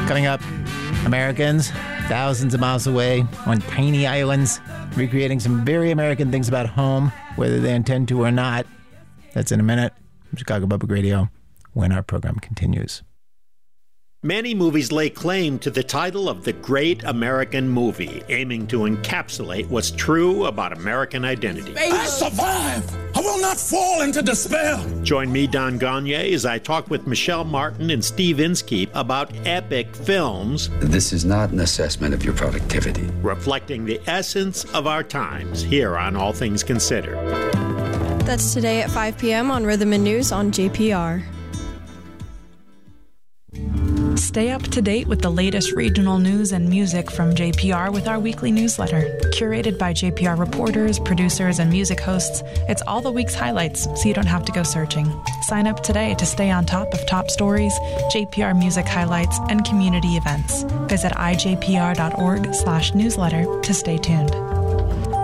Coming up, Americans thousands of miles away on tiny islands, recreating some very American things about home, whether they intend to or not. That's in a minute. From Chicago Public Radio, when our program continues. Many movies lay claim to the title of the Great American Movie, aiming to encapsulate what's true about American identity. I survive! I will not fall into despair! Join me, Don Gagne, as I talk with Michelle Martin and Steve Inskeep about epic films. This is not an assessment of your productivity. Reflecting the essence of our times here on All Things Considered. That's today at 5 p.m. on Rhythm and News on JPR. Stay up to date with the latest regional news and music from JPR with our weekly newsletter. Curated by JPR reporters, producers, and music hosts, it's all the week's highlights, so you don't have to go searching. Sign up today to stay on top of top stories, JPR music highlights, and community events. Visit ijpr.org/newsletter to stay tuned.